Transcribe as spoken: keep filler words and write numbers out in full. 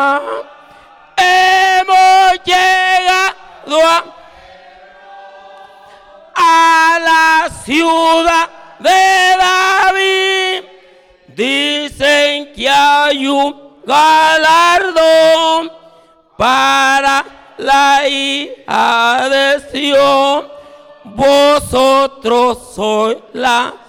hemos llegado a, a la ciudad de David. Dicen que hay un galardón para la hija de Sión. Vosotros sois la